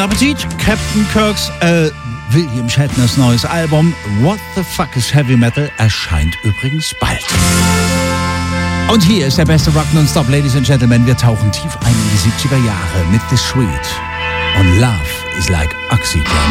Appetit, Captain Kirks, William Shatners neues Album What the Fuck is Heavy Metal erscheint übrigens bald. Und hier ist der beste Rock nonstop, Ladies and Gentlemen. Wir tauchen tief ein in die 70er Jahre mit The Sweet. Und Love is like Oxygen.